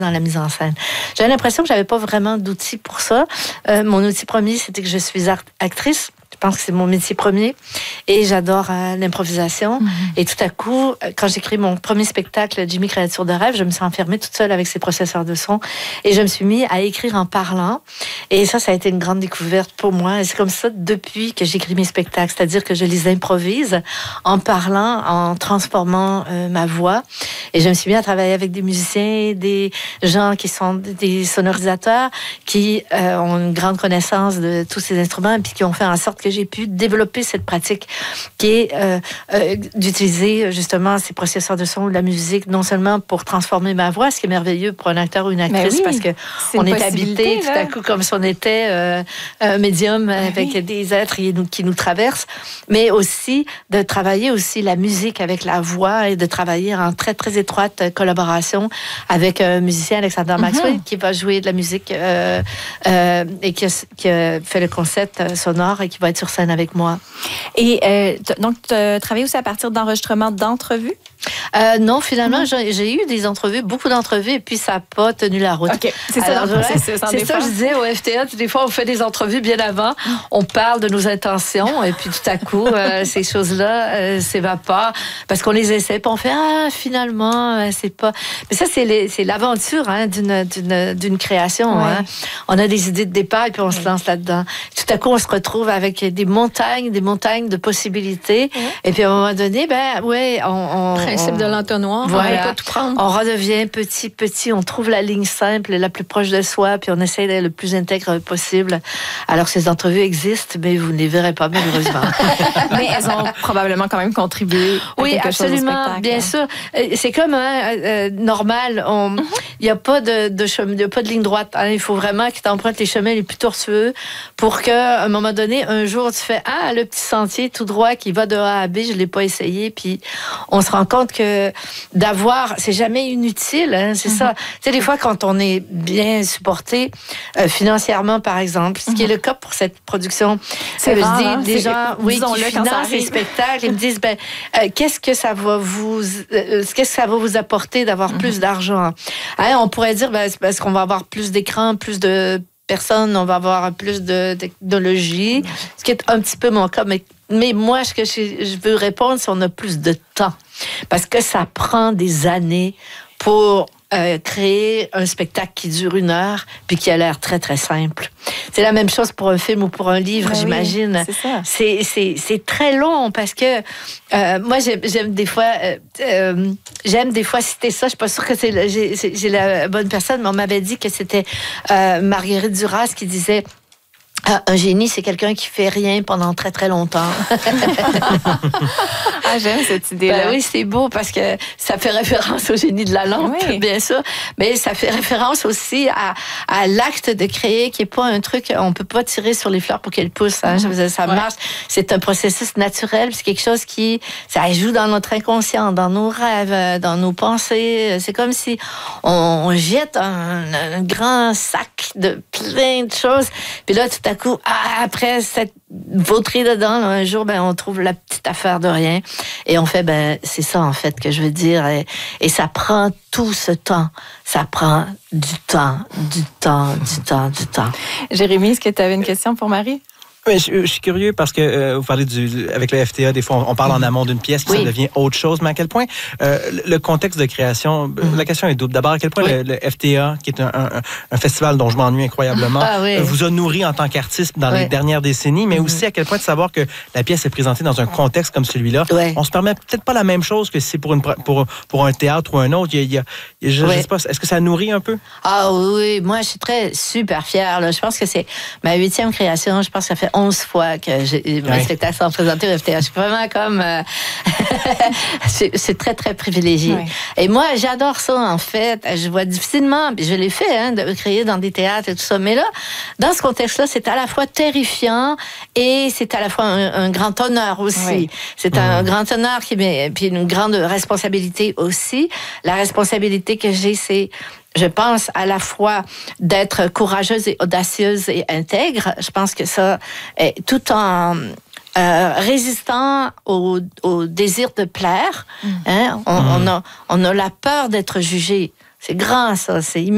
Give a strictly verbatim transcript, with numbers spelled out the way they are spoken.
dans la mise en scène. J'avais l'impression que j'avais pas vraiment d'outils pour ça. Euh, mon outil premier, c'était que je suis art- actrice. Je pense que c'est mon métier premier. Et j'adore euh, l'improvisation. Mm-hmm. Et tout à coup, quand j'ai créé mon premier spectacle, Jimmy Créature de rêve, je me suis enfermée toute seule avec ses processeurs de son. Et je me suis mis à écrire en parlant. Et ça, ça a été une grande découverte pour moi. Et c'est comme ça depuis que j'écris mes spectacles. C'est-à-dire que je les improvise en parlant, en transformant euh, ma voix. Et je me suis mis à travailler avec des musiciens, des gens qui sont des sonorisateurs, qui euh, ont une grande connaissance de tous ces instruments, et puis qui ont fait en sorte que j'ai pu développer cette pratique qui est euh, euh, d'utiliser justement ces processeurs de son ou de la musique, non seulement pour transformer ma voix, ce qui est merveilleux pour un acteur ou une actrice, oui, parce que c'est on est habité là. Tout à coup comme si on était euh, un médium oui. avec des êtres qui nous, qui nous traversent, mais aussi de travailler aussi la musique avec la voix et de travailler en très, très étroite collaboration avec un musicien, Alexander mm-hmm. Maxwell, qui va jouer de la musique euh, euh, et qui a, qui a fait le concept sonore et qui va être sur scène avec moi. Et euh, t- donc, tu as travaillé aussi à partir d'enregistrements d'entrevues? Euh, non, finalement, mmh. j'ai, j'ai eu des entrevues, beaucoup d'entrevues, et puis ça n'a pas tenu la route. OK, c'est ça, Alors, ouais, c'est, c'est, c'est ça que je disais au F T A. Des fois, on fait des entrevues bien avant, on parle de nos intentions, et puis tout à coup, euh, ces choses-là euh, s'évaporent, parce qu'on les essaie, puis on fait « Ah, finalement, euh, c'est pas... » Mais ça, c'est, les, c'est l'aventure hein, d'une, d'une, d'une création. Ouais. Hein. On a des idées de départ, et puis on ouais. se lance là-dedans. Tout à coup, on se retrouve avec des montagnes, des montagnes de possibilités, ouais. et puis à un moment donné, ben ouais, on... on principe on, de l'entonnoir, voilà, on ne peut pas tout prendre. On redevient petit, petit, on trouve la ligne simple, la plus proche de soi, puis on essaie d'être le plus intègre possible. Alors ces entrevues existent, mais vous ne les verrez pas malheureusement. Mais elles ont probablement quand même contribué à oui, quelque absolument, chose au spectacle. Bien sûr. C'est comme hein, euh, normal, il mm-hmm. n'y a pas de, de chemin, y a pas de ligne droite. Hein. Il faut vraiment que tu empruntes les chemins les plus tortueux pour qu'à un moment donné, un jour, tu fais ah le petit sentier tout droit qui va de A à B, je l'ai pas essayé, puis on se rend compte que d'avoir, c'est jamais inutile, hein, c'est mm-hmm. ça. Tu sais, des fois, quand on est bien supporté euh, financièrement, par exemple, ce mm-hmm. qui est le cas pour cette production, c'est euh, rare, je dis, hein? des gens, oui, qui financent les spectacles, ils me disent, ben, euh, qu'est-ce que ça va vous, euh, qu'est-ce que ça va vous apporter d'avoir mm-hmm. plus d'argent? Hein, on pourrait dire, ben, c'est parce qu'on va avoir plus d'écrans, plus de personnes, on va avoir plus de technologie, mm-hmm. ce qui est un petit peu mon cas, mais Mais moi, ce que je, je veux répondre, c'est qu'on a plus de temps. Parce que ça prend des années pour euh, créer un spectacle qui dure une heure puis qui a l'air très, très simple. C'est la même chose pour un film ou pour un livre, ben j'imagine. Oui, c'est ça. C'est, c'est, c'est très long parce que euh, moi, j'aime, j'aime des fois... Euh, euh, j'aime des fois citer ça. Je suis pas sûre que c'est, le, j'ai, c'est j'ai la bonne personne, mais on m'avait dit que c'était euh, Marguerite Duras qui disait... Ah, un génie, c'est quelqu'un qui fait rien pendant très, très longtemps. Ah, j'aime cette idée-là. Ben oui, c'est beau parce que ça fait référence au génie de la lampe, oui. bien sûr, mais ça fait référence aussi à, à l'acte de créer qui n'est pas un truc, on ne peut pas tirer sur les fleurs pour qu'elles poussent. Hein. Mmh. Ça ouais. marche. C'est un processus naturel, c'est quelque chose qui, ça joue dans notre inconscient, dans nos rêves, dans nos pensées. C'est comme si on, on jette un, un grand sac de plein de choses, puis là, tout à coup, ah, après cette vautrer dedans, là, un jour, ben, on trouve la petite affaire de rien. Et on fait, ben, c'est ça, en fait, que je veux dire. Et, et ça prend tout ce temps. Ça prend du temps, du temps, du temps, du temps. Jérémy, est-ce que tu avais une question pour Marie? Oui, je, je suis curieux parce que euh, vous parlez du, avec le F T A, des fois on, on parle en amont d'une pièce qui oui. ça devient autre chose, mais à quel point euh, le contexte de création, mm-hmm. la question est double. D'abord, à quel point oui. le, le F T A, qui est un, un, un festival dont je m'ennuie incroyablement, ah, oui. vous a nourri en tant qu'artiste dans oui. les dernières décennies, mais mm-hmm. aussi à quel point de savoir que la pièce est présentée dans un contexte comme celui-là. Oui. On se permet peut-être pas la même chose que si c'est pour, une, pour, pour un théâtre ou un autre. Il y a, il y a, je, oui. je sais pas, est-ce que ça nourrit un peu? Ah oui, moi je suis très super fière. Là. Je pense que c'est ma huitième création. Je pense que ça fait onze fois que J'ai, mes oui. spectacles sont présentés au F T A. Je suis vraiment comme... Euh, c'est, c'est très, très privilégié. Oui. Et moi, j'adore ça, en fait. Je vois difficilement, puis je l'ai fait, hein, de créer dans des théâtres et tout ça. Mais là, dans ce contexte-là, c'est à la fois terrifiant et c'est à la fois un, un grand honneur aussi. Oui. C'est un mmh. grand honneur qui, puis une grande responsabilité aussi. La responsabilité que j'ai, c'est... Je pense à la fois d'être courageuse et audacieuse et intègre. Je pense que ça, est tout en euh, résistant au, au désir de plaire, mmh. hein, on, mmh. on, a, on a la peur d'être jugé. C'est grand, ça. C'est immense.